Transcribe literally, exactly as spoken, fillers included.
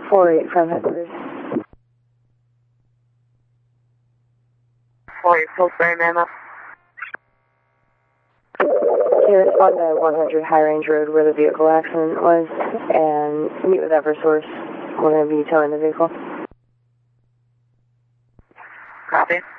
four eight from headquarters. four eight, Pillsbury, Mammoth. Okay, respond to one hundred High Range Road where the vehicle accident was, and meet with Eversource. We're going to be towing the vehicle. Copy.